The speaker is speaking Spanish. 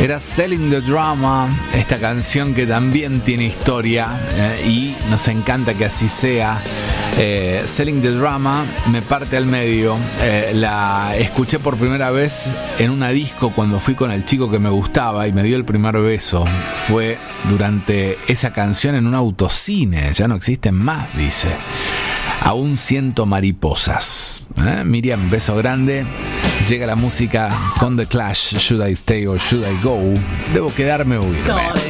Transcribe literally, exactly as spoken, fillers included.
Era Selling the Drama, esta canción que también tiene historia eh, y nos encanta que así sea. eh, Selling the Drama me parte al medio. eh, la escuché por primera vez en una disco cuando fui con el chico que me gustaba y me dio el primer beso. Fue durante esa canción en un autocine, ya no existen más, dice. Aún siento mariposas. ¿Eh? Miriam, beso grande. Llega la música con The Clash, Should I Stay or Should I Go? Debo quedarme o irme.